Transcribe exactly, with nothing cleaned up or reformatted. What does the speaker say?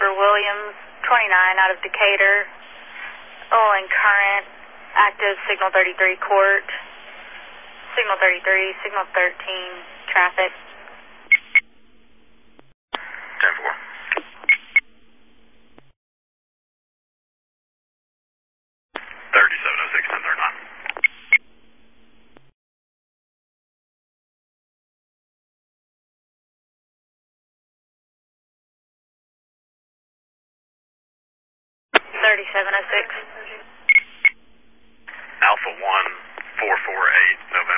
Jennifer Williams, twenty-nine, out of Decatur. Oil and current, active, signal thirty-three, court. Signal thirty-three, signal thirteen, traffic. ten four. thirty-seven oh six, ten thirty-nine. thirty-seven oh six. Alpha one, four four eight, November.